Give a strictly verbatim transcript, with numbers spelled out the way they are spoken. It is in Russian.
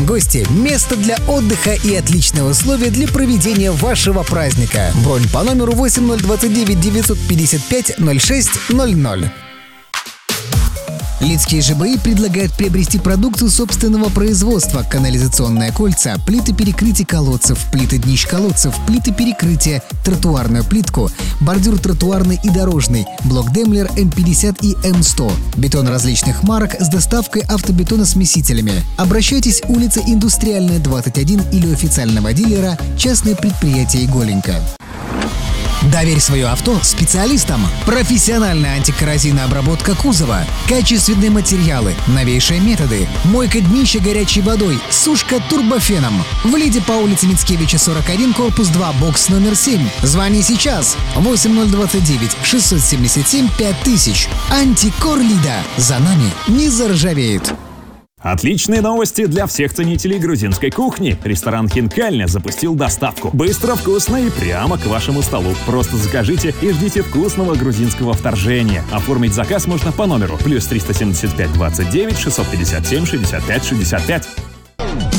гости, место для отдыха и отличные условия для проведения вашего праздника. Бронь по номеру восемь ноль двадцать девять девятьсот пятьдесят пять ноль шесть ноль ноль. Лидские ЖБИ предлагают приобрести продукцию собственного производства: канализационные кольца, плиты перекрытия колодцев, плиты днищ колодцев, плиты перекрытия, тротуарную плитку, бордюр тротуарный и дорожный, блок Демлер эм пятьдесят и эм сто, бетон различных марок с доставкой автобетоносмесителями. Обращайтесь, улица Индустриальная, двадцать один, или у официального дилера частное предприятие «Иголенька». Доверь свое авто специалистам. Профессиональная антикоррозийная обработка кузова, качественные материалы, новейшие методы, мойка днища горячей водой, сушка турбофеном. В Лиде по улице Мицкевича, сорок один, корпус два, бокс номер семь. Звони сейчас. восемь ноль двадцать девять шестьсот семьдесят семь пять тысяч. Антикор Лида. За нами не заржавеет. Отличные новости для всех ценителей грузинской кухни. Ресторан «Хинкальня» запустил доставку. Быстро, вкусно и прямо к вашему столу. Просто закажите и ждите вкусного грузинского вторжения. Оформить заказ можно по номеру плюс триста семьдесят пять двадцать девять шестьсот пятьдесят семь шестьдесят пять шестьдесят пять.